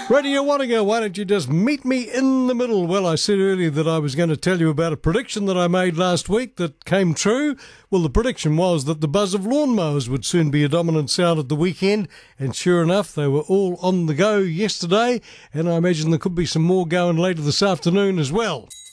Radio Wattinger, why don't you just meet me in the middle? Well, I said earlier that I was going to tell you about a prediction that I made last week that came true. Well, the prediction was that the buzz of lawnmowers would soon be a dominant sound at the weekend, and sure enough, they were all on the go yesterday, and I imagine there could be some more going later this afternoon as well.